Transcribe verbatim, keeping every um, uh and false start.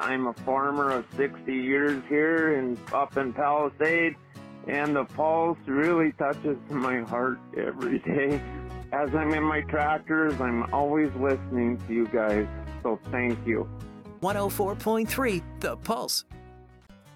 I'm a farmer of sixty years here in, up in Palisade, and the Pulse really touches my heart every day. As I'm in my tractors, I'm always listening to you guys, so thank you. one oh four point three The Pulse.